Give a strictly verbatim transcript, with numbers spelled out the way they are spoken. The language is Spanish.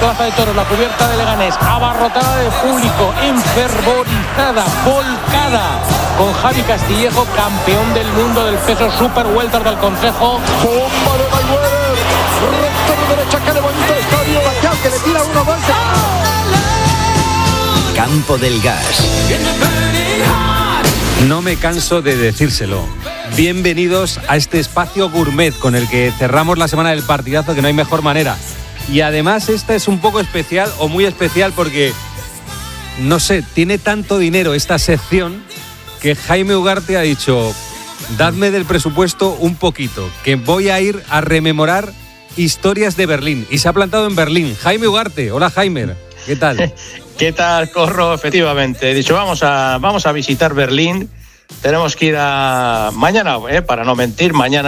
Plaza de Toros, la cubierta de Leganés, abarrotada de público, enfervorizada, volcada, con Javi Castillejo, campeón del mundo del peso super welter del Consejo. Bomba de Mayweather, recta de derecha que levanta el estadio, Bacán, que le tira uno más. Campo del Gas. No me canso de decírselo. Bienvenidos a este espacio gourmet con el que cerramos la semana del partidazo, que no hay mejor manera. Y además esta es un poco especial o muy especial porque, no sé, tiene tanto dinero esta sección que Jaime Ugarte ha dicho: dadme del presupuesto un poquito, que voy a ir a rememorar historias de Berlín. Y se ha plantado en Berlín. Jaime Ugarte, hola Jaime, ¿qué tal? ¿Qué tal, Corro? Efectivamente, he dicho, vamos a, vamos a visitar Berlín. Tenemos que ir a mañana, eh, para no mentir, mañana